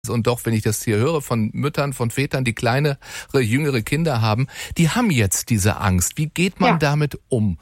Und doch, wenn ich das hier höre von Müttern, von Vätern, die kleinere, jüngere Kinder haben, die haben jetzt diese Angst. Wie geht man damit um?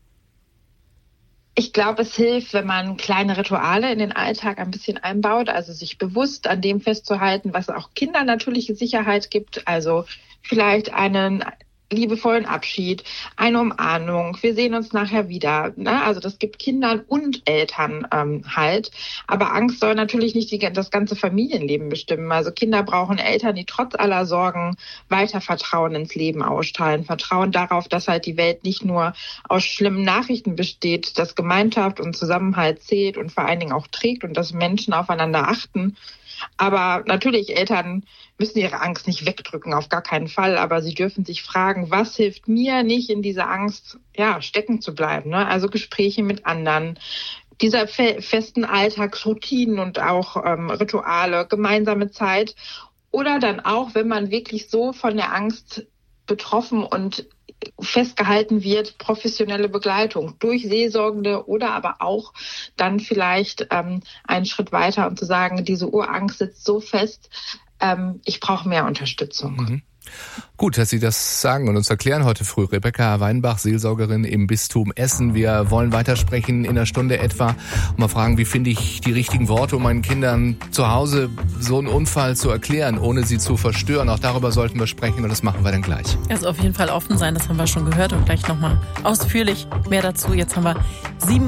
Ich glaube, es hilft, wenn man kleine Rituale in den Alltag ein bisschen einbaut, also sich bewusst an dem festzuhalten, was auch Kindern natürliche Sicherheit gibt. Also vielleicht einen liebevollen Abschied, eine Umarmung, wir sehen uns nachher wieder. Ne? Also das gibt Kindern und Eltern halt. Aber Angst soll natürlich nicht das ganze Familienleben bestimmen. Also Kinder brauchen Eltern, die trotz aller Sorgen weiter Vertrauen ins Leben ausstrahlen. Vertrauen darauf, dass halt die Welt nicht nur aus schlimmen Nachrichten besteht, dass Gemeinschaft und Zusammenhalt zählt und vor allen Dingen auch trägt und dass Menschen aufeinander achten. Aber natürlich, Eltern müssen ihre Angst nicht wegdrücken, auf gar keinen Fall. Aber sie dürfen sich fragen, was hilft mir nicht, in dieser Angst stecken zu bleiben. Ne? Also Gespräche mit anderen, dieser festen Alltagsroutinen und auch Rituale, gemeinsame Zeit. Oder dann auch, wenn man wirklich so von der Angst betroffen und festgehalten wird, professionelle Begleitung durch Seelsorgende oder aber auch dann vielleicht einen Schritt weiter und zu sagen, diese Urangst sitzt so fest, ich brauche mehr Unterstützung. Mhm. Gut, dass Sie das sagen und uns erklären heute früh. Rebecca Weinbach, Seelsorgerin im Bistum Essen. Wir wollen weitersprechen in einer Stunde etwa und mal fragen, wie finde ich die richtigen Worte, um meinen Kindern zu Hause so einen Unfall zu erklären, ohne sie zu verstören. Auch darüber sollten wir sprechen und das machen wir dann gleich. Also auf jeden Fall offen sein, das haben wir schon gehört und gleich nochmal ausführlich mehr dazu. Jetzt haben wir 7